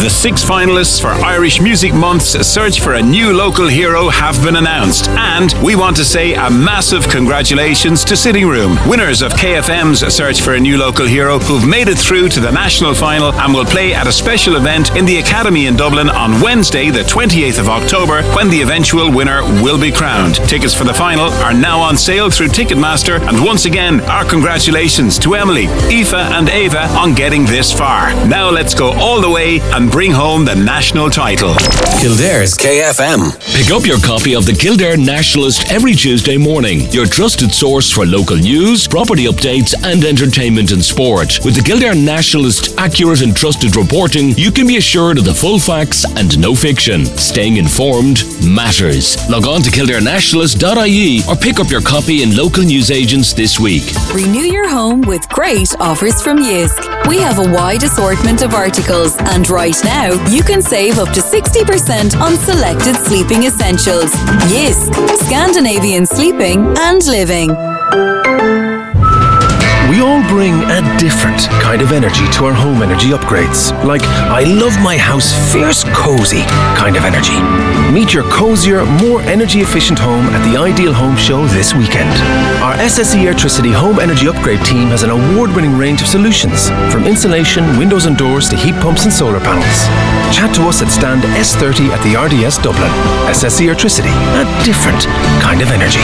The 6 finalists for Irish Music Month's Search for a New Local Hero have been announced, and we want to say a massive congratulations to Sitting Room, winners of KFM's Search for a New Local Hero, who've made it through to the national final and will play at a special event in the Academy in Dublin on Wednesday, the 28th of October, when the eventual winner will be crowned. Tickets for the final are now on sale through Ticketmaster, and once again, our congratulations to Emily, Aoife and Ava on getting this far. Now let's go all the way and bring home the national title. Kildare's KFM. Pick up your copy of the Kildare Nationalist every Tuesday morning, your trusted source for local news, property updates and entertainment and sport. With the Kildare Nationalist accurate and trusted reporting, you can be assured of the full facts and no fiction. Staying informed matters. Log on to kildarenationalist.ie or pick up your copy in local newsagents this week. Renew your home with great offers from Jysk. We have a wide assortment of articles, and right now you can save up to 60% on selected sleeping essentials. Jysk, Scandinavian sleeping and living. We all bring a different kind of energy to our home energy upgrades. Like, I love my house fierce cozy kind of energy. Meet your cozier, more energy efficient home at the Ideal Home Show this weekend. Our SSE Airtricity Home Energy Upgrade team has an award-winning range of solutions, from insulation, windows and doors to heat pumps and solar panels. Chat to us at stand S30 at the RDS Dublin. SSE Airtricity, a different kind of energy.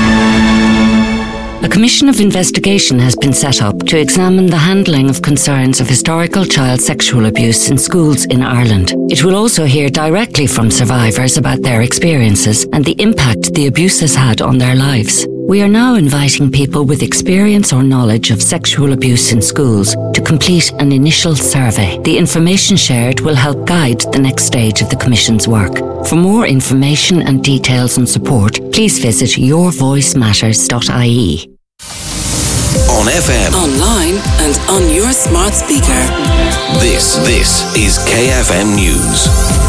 A commission of investigation has been set up to examine the handling of concerns of historical child sexual abuse in schools in Ireland. It will also hear directly from survivors about their experiences and the impact the abuse has had on their lives. We are now inviting people with experience or knowledge of sexual abuse in schools to complete an initial survey. The information shared will help guide the next stage of the Commission's work. For more information and details and support, please visit yourvoicematters.ie. On FM, online and on your smart speaker. This is KFM News.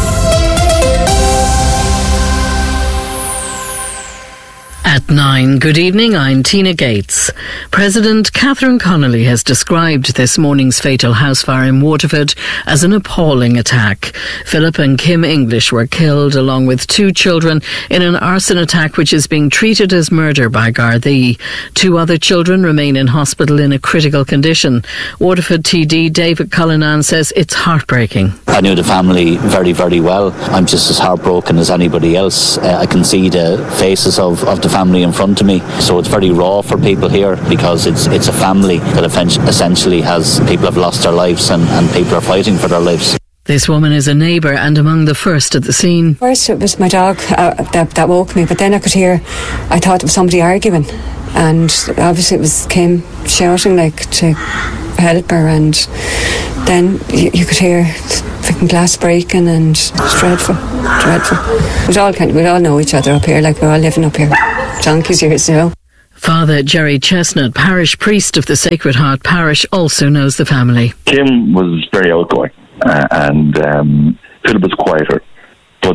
At 9, good evening, I'm Tina Gates. President Catherine Connolly has described this morning's fatal house fire in Waterford as an appalling attack. Philip and Kim English were killed along with 2 children in an arson attack which is being treated as murder by Gardaí. 2 other children remain in hospital in a critical condition. Waterford TD David Cullinan says it's heartbreaking. I knew the family very, very well. I'm just as heartbroken as anybody else. I can see the faces of the family in front of me, so it's very raw for people here because it's a family that essentially has people have lost their lives and people are fighting for their lives. This woman is a neighbour and among the first at the scene. First it was my dog that woke me, but then I could hear, I thought it was somebody arguing, and obviously it came shouting like to help her, and then you could hear freaking glass breaking, and it's dreadful. We all know each other up here, like we're all living up here. Junkies years, you know. Father Jerry Chestnut, parish priest of the Sacred Heart Parish, also knows the family. Kim was very outgoing and Philip was quieter. But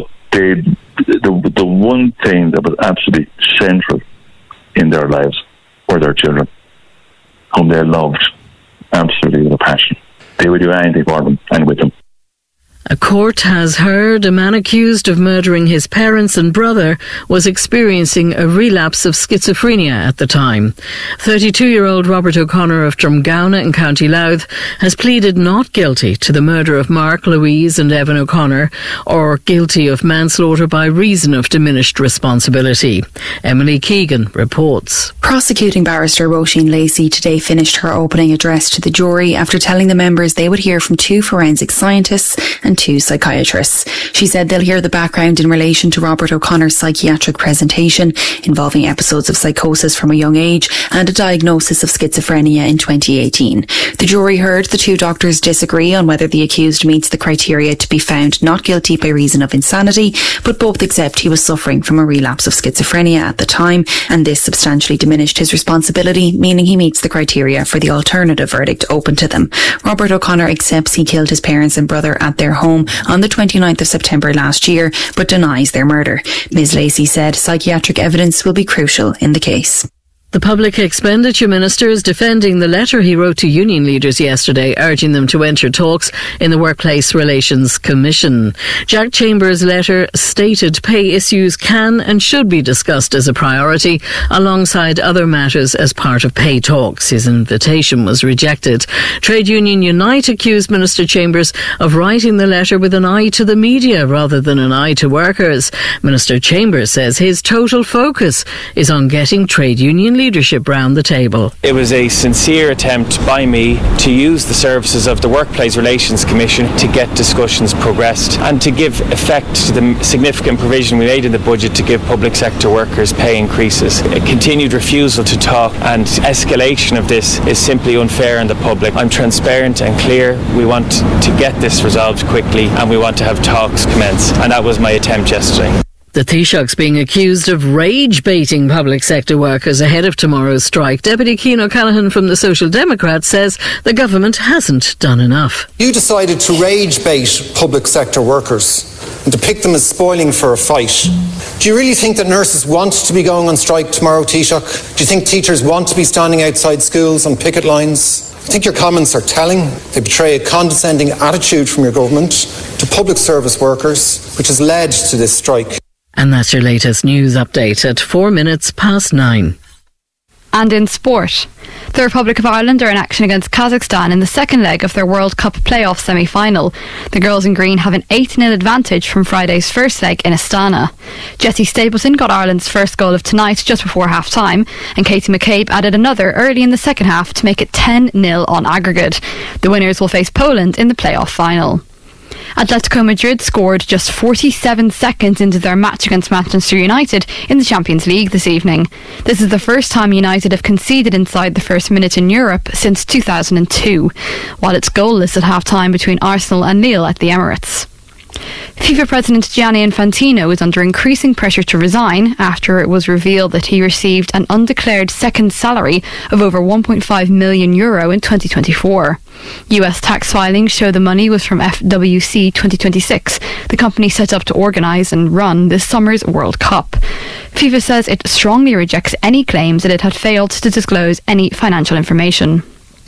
the one thing that was absolutely central in their lives were their children, whom they loved absolutely with a passion. They would do anything for them and with them. A court has heard a man accused of murdering his parents and brother was experiencing a relapse of schizophrenia at the time. 32-year-old Robert O'Connor of Drumgowna in County Louth has pleaded not guilty to the murder of Mark, Louise and Evan O'Connor, or guilty of manslaughter by reason of diminished responsibility. Emily Keegan reports. Prosecuting barrister Roisin Lacey today finished her opening address to the jury after telling the members they would hear from 2 forensic scientists and 2 psychiatrists. She said they'll hear the background in relation to Robert O'Connor's psychiatric presentation involving episodes of psychosis from a young age and a diagnosis of schizophrenia in 2018. The jury heard the 2 doctors disagree on whether the accused meets the criteria to be found not guilty by reason of insanity, but both accept he was suffering from a relapse of schizophrenia at the time, and this substantially diminished his responsibility, meaning he meets the criteria for the alternative verdict open to them. Robert O'Connor accepts he killed his parents and brother at their home on the 29th of September last year, but denies their murder. Ms. Lacey said psychiatric evidence will be crucial in the case. The Public Expenditure Minister is defending the letter he wrote to union leaders yesterday, urging them to enter talks in the Workplace Relations Commission. Jack Chambers' letter stated pay issues can and should be discussed as a priority alongside other matters as part of pay talks. His invitation was rejected. Trade Union Unite accused Minister Chambers of writing the letter with an eye to the media rather than an eye to workers. Minister Chambers says his total focus is on getting trade union leadership round the table. It was a sincere attempt by me to use the services of the Workplace Relations Commission to get discussions progressed and to give effect to the significant provision we made in the budget to give public sector workers pay increases. A continued refusal to talk and escalation of this is simply unfair on the public. I'm transparent and clear. We want to get this resolved quickly and we want to have talks commence, and that was my attempt yesterday. The Taoiseach's being accused of rage-baiting public sector workers ahead of tomorrow's strike. Deputy Cian O'Callaghan from the Social Democrats says the government hasn't done enough. You decided to rage-bait public sector workers and to pick them as spoiling for a fight. Do you really think that nurses want to be going on strike tomorrow, Taoiseach? Do you think teachers want to be standing outside schools on picket lines? I think your comments are telling. They betray a condescending attitude from your government to public service workers, which has led to this strike. And that's your latest news update at 9:04. And in sport, the Republic of Ireland are in action against Kazakhstan in the second leg of their World Cup playoff semi-final. The girls in green have an 8-0 advantage from Friday's first leg in Astana. Jessie Stapleton got Ireland's first goal of tonight just before half-time, and Katie McCabe added another early in the second half to make it 10-0 on aggregate. The winners will face Poland in the playoff final. Atletico Madrid scored just 47 seconds into their match against Manchester United in the Champions League this evening. This is the first time United have conceded inside the first minute in Europe since 2002, while it's goalless at half-time between Arsenal and Lille at the Emirates. FIFA President Gianni Infantino is under increasing pressure to resign after it was revealed that he received an undeclared second salary of over €1.5 million in 2024. US tax filings show the money was from FWC 2026, the company set up to organise and run this summer's World Cup. FIFA says it strongly rejects any claims that it had failed to disclose any financial information.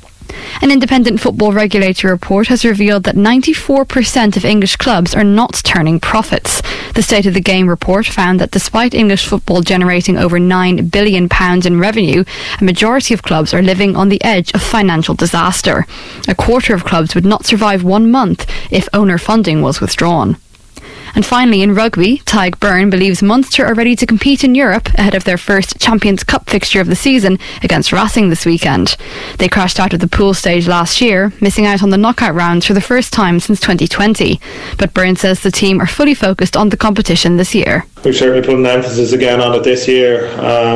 An independent football regulator report has revealed that 94% of English clubs are not turning profits. The State of the Game report found that despite English football generating over £9 billion in revenue, a majority of clubs are living on the edge of financial disaster. A quarter of clubs would not survive 1 month if owner funding was withdrawn. And finally, in rugby, Tadhg Beirne believes Munster are ready to compete in Europe ahead of their first Champions Cup fixture of the season against Racing this weekend. They crashed out of the pool stage last year, missing out on the knockout rounds for the first time since 2020. But Beirne says the team are fully focused on the competition this year. We've certainly put an emphasis again on it this year.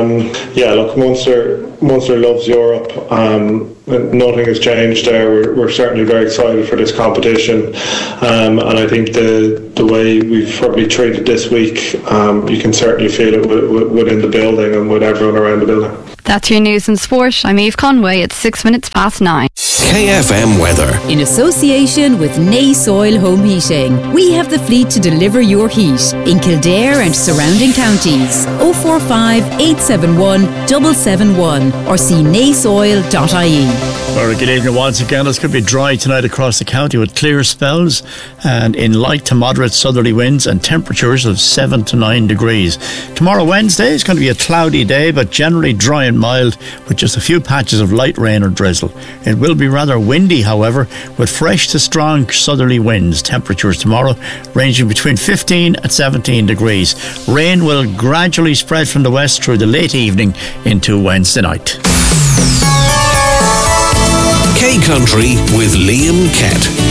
Munster loves Europe. Nothing has changed there. We're certainly very excited for this competition, and I think the way we've probably treated this week, you can certainly feel it within the building and with everyone around the building. That's your news and sport. I'm Eve Conway. It's 9:06. KFM weather. In association with Nace Oil Home Heating, we have the fleet to deliver your heat in Kildare and surrounding counties. 045 871 771 or see naceoil.ie. Very good evening once again. It's going to be dry tonight across the county with clear spells and in light to moderate southerly winds and temperatures of 7 to 9 degrees. Tomorrow Wednesday is going to be a cloudy day but generally dry and mild with just a few patches of light rain or drizzle. It will be rather windy, however, with fresh to strong southerly winds. Temperatures tomorrow ranging between 15 and 17 degrees. Rain will gradually spread from the west through the late evening into Wednesday night. K Country with Liam Kett.